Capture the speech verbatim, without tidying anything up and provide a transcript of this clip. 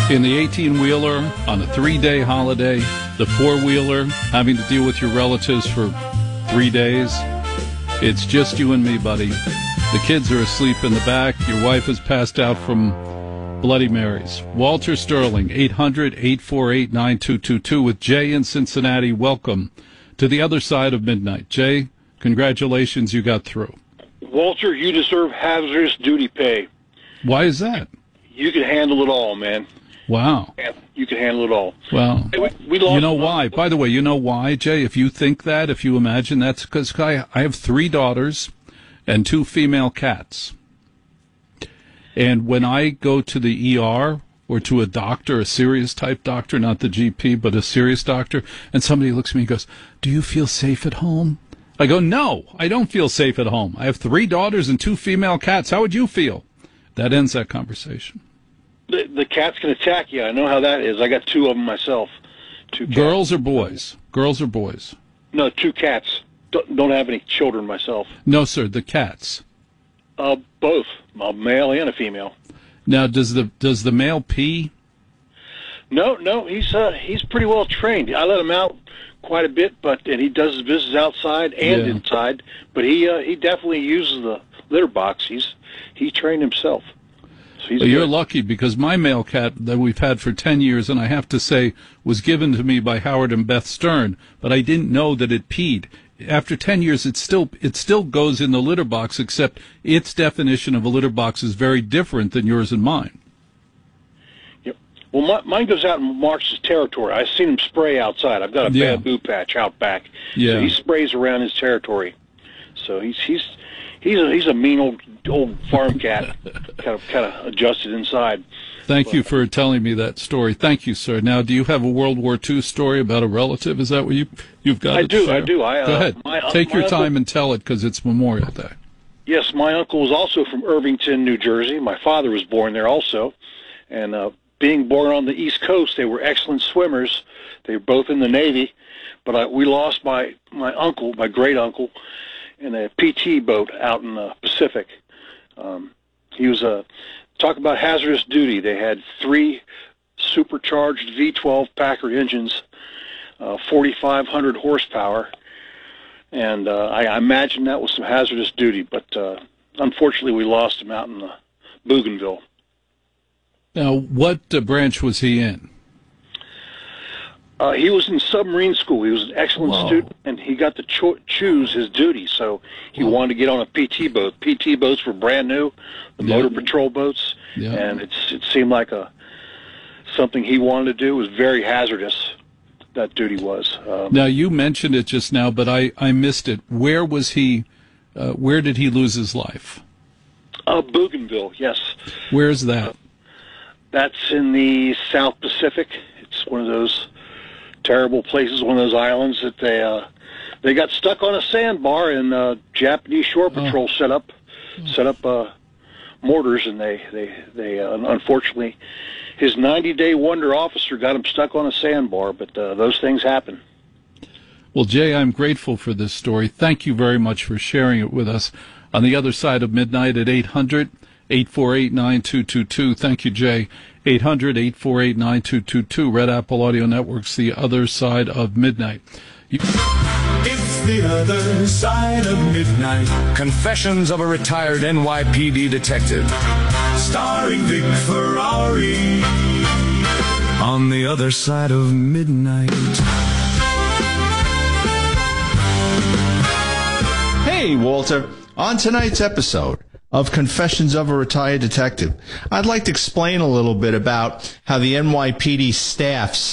In the eighteen-wheeler, on a three-day holiday, the four-wheeler, having to deal with your relatives for three days, it's just you and me, buddy. The kids are asleep in the back. Your wife is passed out from Bloody Marys. Walter Sterling, eight hundred, eight four eight, nine two two two with Jay in Cincinnati. Welcome to the other side of midnight. Jay, congratulations, you got through. Walter, you deserve hazardous duty pay. Why is that? You can handle it all, man. Wow. You can handle it all. Well, we, we lost you know why? By the way, you know why, Jay? If you think that, if you imagine that's because I, I have three daughters and two female cats. And when I go to the E R or to a doctor, a serious type doctor, not the G P, but a serious doctor, and somebody looks at me and goes, "Do you feel safe at home?" I go, "No, I don't feel safe at home. I have three daughters and two female cats. How would you feel?" That ends that conversation. The, the cats can attack you. I know how that is. I got two of them myself. Two cats. Girls or boys? Girls or boys? No, two cats. Don't, don't have any children myself. No, sir, the cats. Uh, both, a male and a female. Now, does the does the male pee? No, no, he's uh, he's pretty well trained. I let him out quite a bit, but and he does his business outside and Yeah. inside. But he uh, he definitely uses the litter box. He's he trained himself. So he's Well, you're good. lucky because my male cat that we've had for ten years, and I have to say, was given to me by Howard and Beth Stern, but I didn't know that it peed. After ten years, it still it still goes in the litter box, except its definition of a litter box is very different than yours and mine. Yep. Well, my, mine goes out and marks his territory. I've seen him spray outside. I've got a Yeah. bamboo patch out back. Yeah. So he sprays around his territory. So he's he's he's a, he's a mean old old farm cat, kind of kind of adjusted inside. Thank But, you for telling me that story. Thank you, sir. Now, do you have a World War Two story about a relative? Is that what you you've got? I to do. share? I do. I, uh, Go ahead. my- Take my your time uncle- and tell it because it's Memorial Day. Yes, my uncle was also from Irvington, New Jersey. My father was born there also, and uh, being born on the East Coast, they were excellent swimmers. They were both in the Navy, but I, we lost my my uncle, my great uncle, in a P T boat out in the Pacific. Um, he was a talk about hazardous duty. They had three supercharged V twelve Packard engines, uh, forty-five hundred horsepower. And uh, I, I imagine that was some hazardous duty, but uh, unfortunately we lost him out in uh, Bougainville. Now, what uh, branch was he in? Uh, he was in submarine school. He was an excellent Whoa. student, and he got to cho- choose his duty. So he Whoa. wanted to get on a P T boat. P T boats were brand new, the Yeah. motor patrol boats, Yeah. and it's it seemed like a something he wanted to do. It was very hazardous. That duty was. Um, Now, you mentioned it just now, but I, I missed it. Where was he? Uh, where did he lose his life? uh, Bougainville, yes. Where's that? That's in the South Pacific. It's one of those terrible places, one of those islands that they uh, they got stuck on a sandbar, and uh, Japanese shore patrol set up set up uh, mortars, and they they they uh, unfortunately his ninety-day wonder officer got him stuck on a sandbar. But uh, those things happen. Well, Jay, I'm grateful for this story. Thank you very much for sharing it with us on the other side of midnight at eight hundred, eight four eight, nine two two two. Thank you, Jay. eight hundred, eight four eight, nine two two two. Red Apple Audio Network's The Other Side of Midnight. You- It's the other side of midnight. Confessions of a retired N Y P D detective. Starring Vic Ferrari. On the other side of midnight. Hey, Walter. On tonight's episode of Confessions of a Retired Detective, I'd like to explain a little bit about how the N Y P D staffs